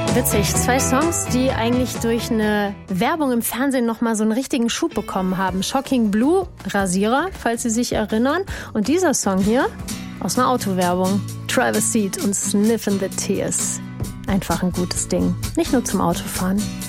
Witzig, 2 Songs, die eigentlich durch eine Werbung im Fernsehen nochmal so einen richtigen Schub bekommen haben. Shocking Blue, Rasierer, falls Sie sich erinnern. Und dieser Song hier aus einer Autowerbung. Travis Seed und Sniffin' the Tears. Einfach ein gutes Ding. Nicht nur zum Autofahren.